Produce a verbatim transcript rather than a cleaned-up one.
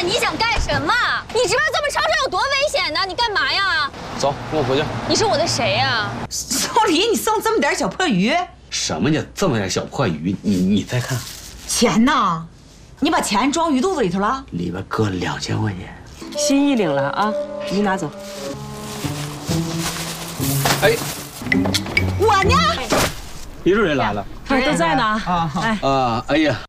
你想干什么？你知不知道咱们超市有多危险呢？你干嘛呀？ 走，跟我回去。 你是我的谁呀？ 送礼你送这么点小破鱼？ 什么叫这么点小破鱼？你你再看， 钱呢？你把钱装鱼肚子里头了？ 里边搁两千块钱。 心意领了啊，你拿走。 哎， 我呢？ 李主任来了。 都在呢。 啊， 哎， 啊，哎呀，